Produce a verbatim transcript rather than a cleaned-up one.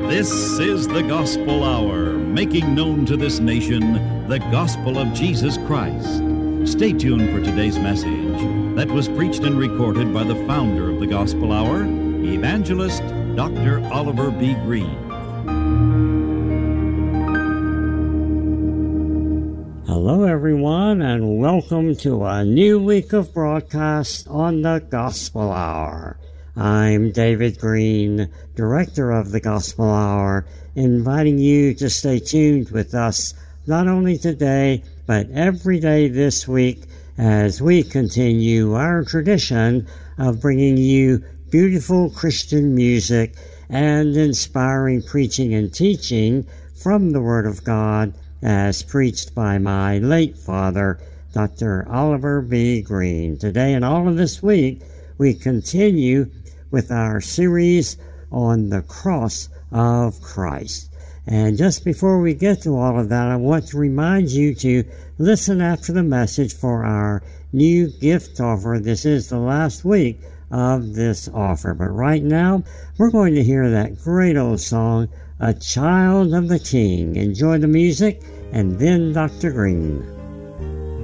This is the Gospel Hour, making known to this nation the gospel of Jesus Christ. Stay tuned for today's message that was preached and recorded by the founder of the Gospel Hour, Evangelist Doctor Oliver B. Greene. Hello, everyone, and welcome to a new week of broadcast on the Gospel Hour. I'm David Greene, Director of the Gospel Hour, inviting you to stay tuned with us not only today, but every day this week as we continue our tradition of bringing you beautiful Christian music and inspiring preaching and teaching from the Word of God as preached by my late father, Doctor Oliver B. Greene. Today and all of this week, we continue with our series on the cross of Christ. And just before we get to all of that, I want to remind you to listen after the message for our new gift offer. This is the last week of this offer. But right now, we're going to hear that great old song, A Child of the King. Enjoy the music, and then Doctor Greene.